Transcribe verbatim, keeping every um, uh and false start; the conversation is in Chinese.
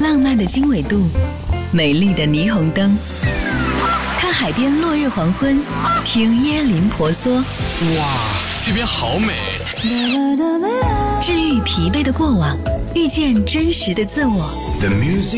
浪漫的经纬度，美丽的霓虹灯，看海边落日黄昏，听椰林婆娑。 哇，这边好美！ 治愈疲惫的过往，遇见真实的自我。 The music